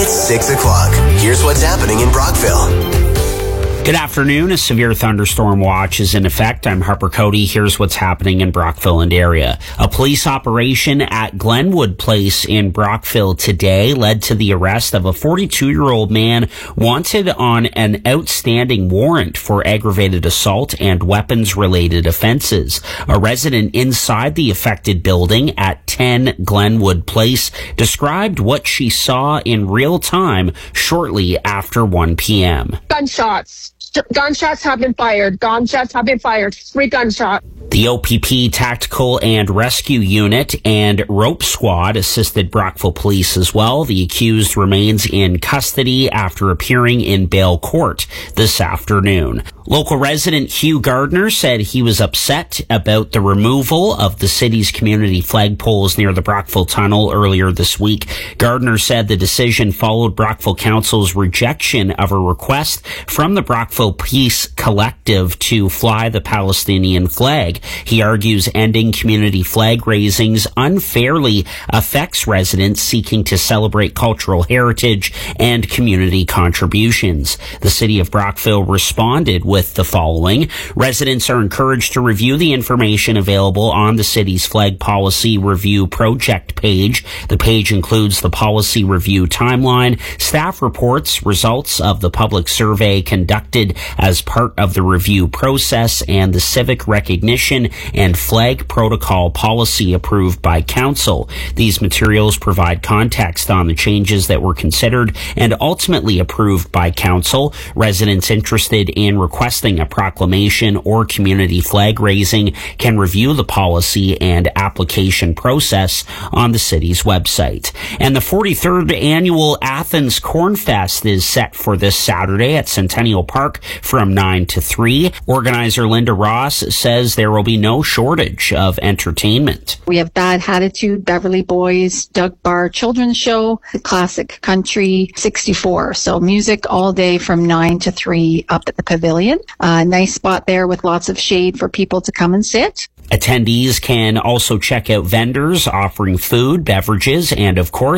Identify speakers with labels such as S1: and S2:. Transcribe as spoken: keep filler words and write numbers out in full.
S1: It's six o'clock. Here's what's happening in Brockville.
S2: Good afternoon. A severe thunderstorm watch is in effect. I'm Harper Cody. Here's what's happening in Brockville and area. A police operation at Glenwood Place in Brockville today led to the arrest of a forty-two-year-old man wanted on an outstanding warrant for aggravated assault and weapons-related offenses. A resident inside the affected building at ten Glenwood Place described what she saw in real time shortly after one p.m.
S3: Gunshots. Gunshots have been fired. Gunshots have been fired. Three gunshots.
S2: The O P P Tactical and Rescue Unit and Rope Squad assisted Brockville Police as well. The accused remains in custody after appearing in bail court this afternoon. Local resident Hugh Gardner said he was upset about the removal of the city's community flagpoles near the Brockville Tunnel earlier this week. Gardner said the decision followed Brockville Council's rejection of a request from the Brockville Peace Collective to fly the Palestinian flag. He argues ending community flag raisings unfairly affects residents seeking to celebrate cultural heritage and community contributions. The city of Brockville responded with the following. Residents are encouraged to review the information available on the city's flag policy review project page. The page includes the policy review timeline, staff reports, results of the public survey conducted as part of the review process, and the civic recognition and flag protocol policy approved by council. These materials provide context on the changes that were considered and ultimately approved by council. Residents interested in requesting a proclamation or community flag raising can review the policy and application process on the city's website. And the forty-third annual Athens Corn Fest is set for this Saturday at Centennial Park from nine to three. Organizer Linda Ross says there will be no shortage of entertainment.
S4: We have Bad Attitude, Beverly Boys, Doug Barr Children's Show, the Classic Country sixty-four. So music all day from nine to three up at the pavilion. A nice spot there with lots of shade for people to come and sit.
S2: Attendees can also check out vendors offering food, beverages, and of course,